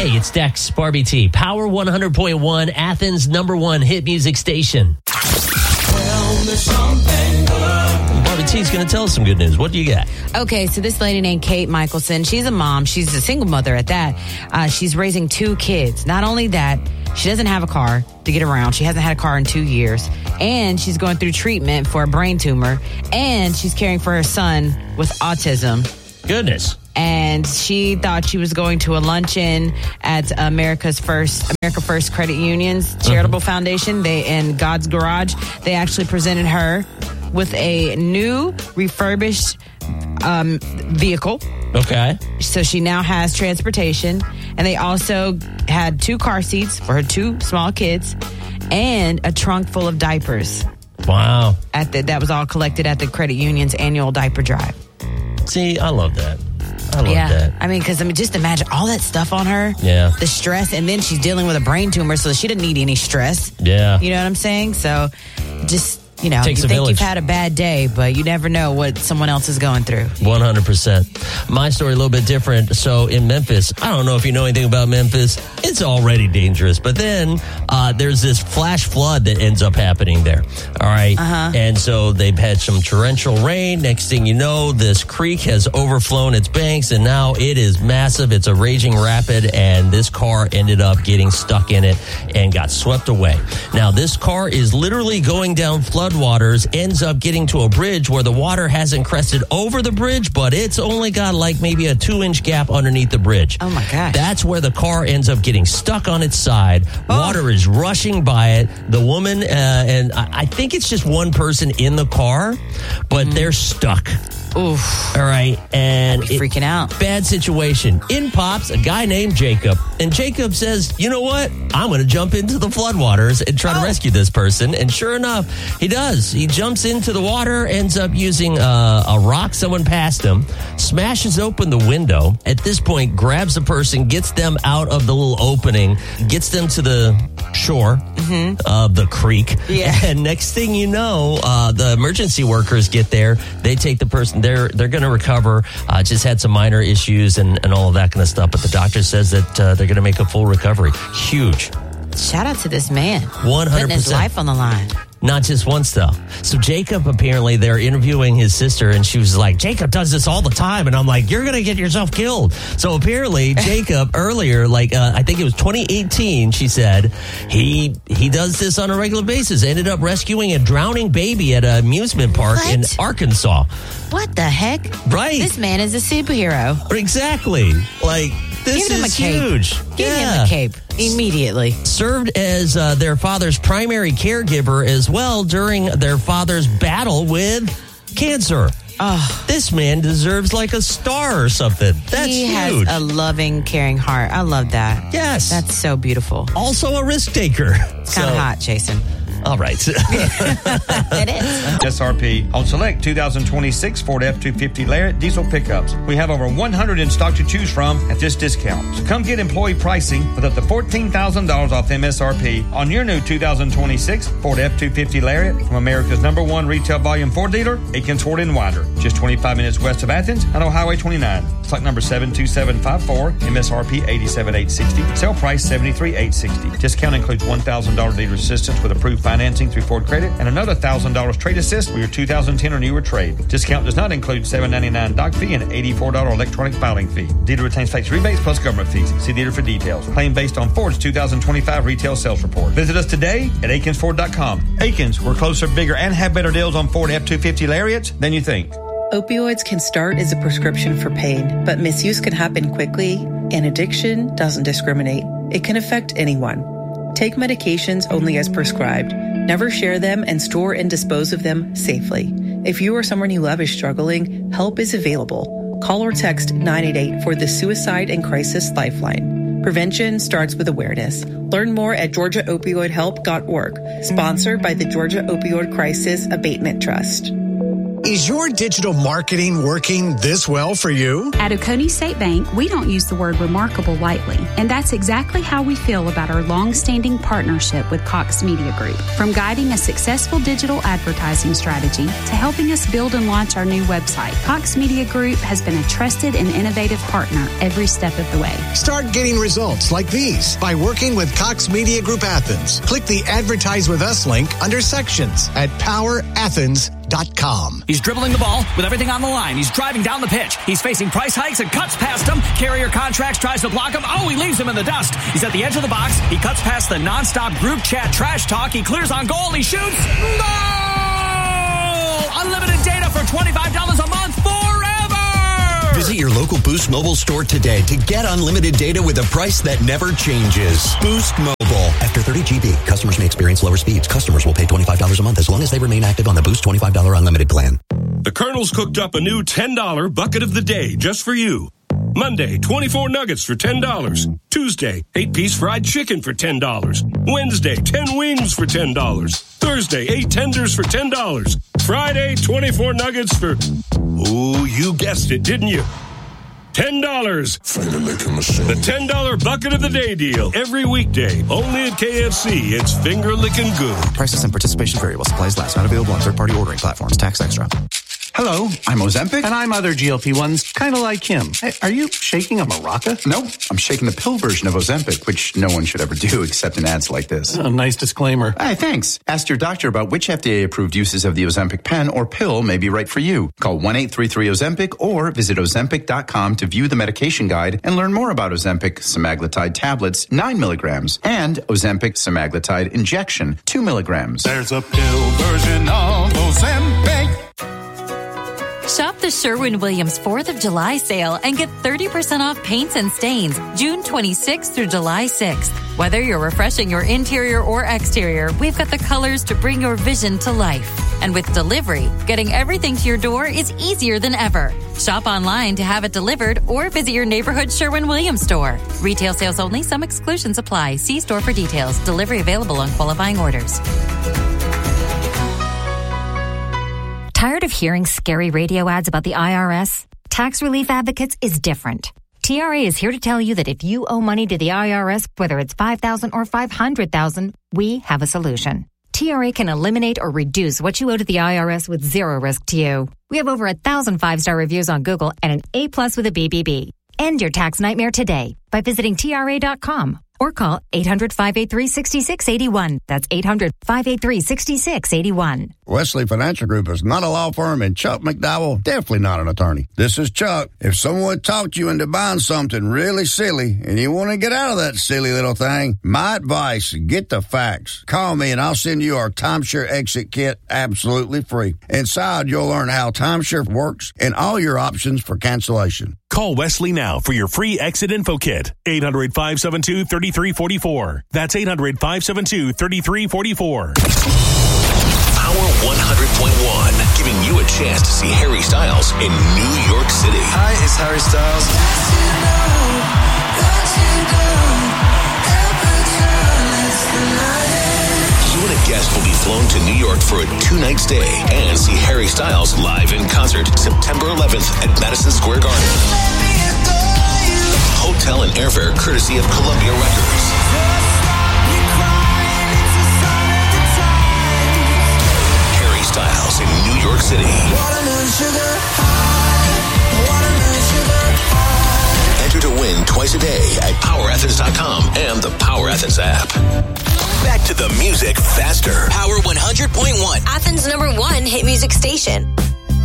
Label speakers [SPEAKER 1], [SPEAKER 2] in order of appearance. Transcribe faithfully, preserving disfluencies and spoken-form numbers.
[SPEAKER 1] Hey, it's Dex, Barbie T. Power one hundred point one, Athens' number one hit music station. Tell me something good. Barbie T's going to tell us some good news. What do you got?
[SPEAKER 2] Okay, so this lady named Kate Michelson, she's a mom. She's a single mother at that. Uh, she's raising two kids. Not only that, she doesn't have a car to get around. She hasn't had a car in two years. And she's going through treatment for a brain tumor. And she's caring for her son with autism.
[SPEAKER 1] Goodness.
[SPEAKER 2] And she thought she was going to a luncheon at America's First America First Credit Union's charitable mm-hmm. foundation. They in God's Garage. They actually presented her with a new refurbished um, vehicle.
[SPEAKER 1] Okay.
[SPEAKER 2] So she now has transportation, and they also had two car seats for her two small kids, and a trunk full of diapers.
[SPEAKER 1] Wow.
[SPEAKER 2] At the, that was all collected at the credit union's annual diaper drive.
[SPEAKER 1] See, I love that. I love
[SPEAKER 2] yeah.
[SPEAKER 1] that.
[SPEAKER 2] I mean, because I mean, just imagine all that stuff on her.
[SPEAKER 1] Yeah.
[SPEAKER 2] The stress, and then she's dealing with a brain tumor, so she didn't need any stress.
[SPEAKER 1] Yeah.
[SPEAKER 2] You know what I'm saying? So, just. You know,
[SPEAKER 1] Takes
[SPEAKER 2] you
[SPEAKER 1] a
[SPEAKER 2] think
[SPEAKER 1] village.
[SPEAKER 2] You've had a bad day, but you never know what someone else is going through.
[SPEAKER 1] one hundred percent. My story a little bit different. So in Memphis, I don't know if you know anything about Memphis. It's already dangerous. But then uh, there's this flash flood that ends up happening there. All right.
[SPEAKER 2] Uh-huh.
[SPEAKER 1] And so they've had some torrential rain. Next thing you know, this creek has overflown its banks, and now it is massive. It's a raging rapid, and this car ended up getting stuck in it and got swept away. Now, this car is literally going down flood waters, ends up getting to a bridge where the water hasn't crested over the bridge, but it's only got like maybe a two inch gap underneath the bridge.
[SPEAKER 2] Oh my gosh.
[SPEAKER 1] That's where the car ends up getting stuck on its side.
[SPEAKER 2] Oh.
[SPEAKER 1] Water is rushing by it. The woman, uh, and I, I think it's just one person in the car, but mm. they're stuck.
[SPEAKER 2] Oof.
[SPEAKER 1] All right. And
[SPEAKER 2] it, freaking out.
[SPEAKER 1] Bad situation. In pops a guy named Jacob. And Jacob says, you know what? I'm going to jump into the floodwaters and try oh. to rescue this person. And sure enough, he does. He jumps into the water, ends up using uh, a rock someone passed him, smashes open the window. At this point, grabs the person, gets them out of the little opening, gets them to the shore mm-hmm. of the creek.
[SPEAKER 2] Yeah.
[SPEAKER 1] And next thing you know, uh, the emergency workers get there. They take the person. They're they're going to recover. Uh, just had some minor issues and, and all of that kind of stuff. But the doctor says that uh, they're going to make a full recovery. Huge.
[SPEAKER 2] Shout out to this man.
[SPEAKER 1] one hundred percent.
[SPEAKER 2] Putting his life on the line.
[SPEAKER 1] Not just once, though. So Jacob, apparently, they're interviewing his sister, and she was like, Jacob does this all the time. And I'm like, you're going to get yourself killed. So apparently, Jacob, earlier, like, uh, I think it was twenty eighteen, she said, he he does this on a regular basis. Ended up rescuing a drowning baby at an amusement park
[SPEAKER 2] what?
[SPEAKER 1] in Arkansas.
[SPEAKER 2] What the heck?
[SPEAKER 1] Right.
[SPEAKER 2] This man is a superhero.
[SPEAKER 1] Exactly. Like, this
[SPEAKER 2] Give him
[SPEAKER 1] is
[SPEAKER 2] a cape.
[SPEAKER 1] huge.
[SPEAKER 2] Give
[SPEAKER 1] yeah.
[SPEAKER 2] him a cape immediately.
[SPEAKER 1] Served as uh, their father's primary caregiver as well during their father's battle with cancer.
[SPEAKER 2] Oh.
[SPEAKER 1] This man deserves like a star or something. That's
[SPEAKER 2] he
[SPEAKER 1] huge.
[SPEAKER 2] He has a loving, caring heart. I love that.
[SPEAKER 1] Yes.
[SPEAKER 2] That's so beautiful.
[SPEAKER 1] Also a risk taker.
[SPEAKER 2] It's kind of
[SPEAKER 1] so,
[SPEAKER 2] hot, Jason.
[SPEAKER 1] All right.
[SPEAKER 2] It is.
[SPEAKER 3] S R P on select two thousand twenty-six Ford F two fifty Lariat diesel pickups. We have over one hundred in stock to choose from at this discount. So come get employee pricing with up to fourteen thousand dollars off M S R P on your new two thousand twenty-six Ford F two fifty Lariat from America's number one retail volume Ford dealer, Aikens Ford in Winder. Just twenty-five minutes west of Athens on Highway twenty-nine. Stock number seven two seven five four, M S R P eighty-seven thousand eight hundred sixty. Sale price seventy-three thousand eight hundred sixty. Discount includes one thousand dollars dealer assistance with approved financing through Ford Credit and another one thousand dollars trade assist with your two thousand ten or newer trade. Discount does not include seven ninety-nine doc fee and eighty-four dollars electronic filing fee. Dealer retains factory rebates plus government fees. See dealer for details. Claim based on Ford's two thousand twenty-five retail sales report. Visit us today at Aikens Ford dot com. Aikens, we're closer, bigger, and have better deals on Ford F two fifty Lariats than you think.
[SPEAKER 4] Opioids can start as a prescription for pain, but misuse can happen quickly, and addiction doesn't discriminate. It can affect anyone. Take medications only as prescribed. Never share them and store and dispose of them safely. If you or someone you love is struggling, help is available. Call or text nine eight eight for the Suicide and Crisis Lifeline. Prevention starts with awareness. Learn more at georgia opioid help dot org. Sponsored by the Georgia Opioid Crisis Abatement Trust.
[SPEAKER 5] Is your digital marketing working this well for you?
[SPEAKER 6] At Oconee State Bank, we don't use the word remarkable lightly, and that's exactly how we feel about our long-standing partnership with Cox Media Group. From guiding a successful digital advertising strategy to helping us build and launch our new website, Cox Media Group has been a trusted and innovative partner every step of the way.
[SPEAKER 5] Start getting results like these by working with Cox Media Group Athens. Click the Advertise with Us link under Sections at power athens dot com.
[SPEAKER 7] He's dribbling the ball with everything on the line. He's driving down the pitch. He's facing price hikes and cuts past him. Carrier Contracts tries to block him. Oh, he leaves him in the dust. He's at the edge of the box. He cuts past the nonstop group chat trash talk. He clears on goal. He shoots. Goal! Unlimited data for twenty-five dollars a month forever!
[SPEAKER 8] Visit your local Boost Mobile store today to get unlimited data with a price that never changes. Boost Mobile. After thirty G B, customers may experience lower speeds. Customers will pay twenty-five dollars a month as long as they remain active on the Boost twenty-five dollars unlimited plan.
[SPEAKER 9] The Colonel's cooked up a new ten dollars bucket of the day just for you. Monday, twenty-four nuggets for ten dollars. Tuesday, eight-piece fried chicken for ten dollars. Wednesday, ten wings for ten dollars. Thursday, eight tenders for ten dollars. Friday, twenty-four nuggets for... Oh, you guessed it, didn't you? ten dollars. The ten dollars bucket of the day deal. Every weekday. Only at K F C. It's finger licking good.
[SPEAKER 10] Prices and participation vary while supplies last. Not available on third-party ordering platforms. Tax extra.
[SPEAKER 11] Hello, I'm Ozempic, and I'm other G L P ones, kind of like him. Hey, are you shaking a maraca?
[SPEAKER 10] No, I'm shaking the pill version of Ozempic, which no one should ever do except in ads like this.
[SPEAKER 11] Oh, nice disclaimer.
[SPEAKER 10] Hey, thanks. Ask your doctor about which F D A-approved uses of the Ozempic pen or pill may be right for you. Call one eight three three Ozempic or visit ozempic dot com to view the medication guide and learn more about Ozempic semaglutide tablets, nine milligrams, and Ozempic semaglutide injection, two milligrams.
[SPEAKER 12] There's a pill version of Ozempic.
[SPEAKER 13] Shop the Sherwin-Williams fourth of July sale and get thirty percent off paints and stains June twenty-sixth through July sixth. Whether you're refreshing your interior or exterior, we've got the colors to bring your vision to life. And with delivery, getting everything to your door is easier than ever. Shop online to have it delivered or visit your neighborhood Sherwin-Williams store. Retail sales only. Some exclusions apply. See store for details. Delivery available on qualifying orders.
[SPEAKER 14] Tired of hearing scary radio ads about the I R S? Tax Relief Advocates is different. T R A is here to tell you that if you owe money to the I R S, whether it's five thousand dollars or five hundred thousand dollars, we have a solution. T R A can eliminate or reduce what you owe to the I R S with zero risk to you. We have over a thousand five-star reviews on Google and an A plus with a B B B. End your tax nightmare today by visiting T R A dot com or call eight hundred, five eight three, six six eight one. That's eight hundred, five eight three, six six eight one.
[SPEAKER 15] Wesley Financial Group is not a law firm, and Chuck McDowell definitely not an attorney. This is Chuck. If someone talked you into buying something really silly and you want to get out of that silly little thing, my advice, get the facts. Call me and I'll send you our timeshare exit kit absolutely free. Inside, you'll learn how timeshare works and all your options for cancellation.
[SPEAKER 16] Call Wesley now for your free exit info kit. eight hundred, five seven two, three three four four. That's eight hundred, five seven two, three three four four.
[SPEAKER 17] Power one hundred point one, giving you a chance to see Harry Styles in New York City.
[SPEAKER 18] Hi, it's Harry Styles.
[SPEAKER 17] You and a guest will be flown to New York for a two-night stay and see Harry Styles live in concert September eleventh at Madison Square Garden. Hotel and airfare courtesy of Columbia Records. Harry Styles in New York City. Enter to win twice a day at power athens dot com and the Power Athens app. Back to the music faster.
[SPEAKER 19] Power one hundred point one, Athens' number one hit music station.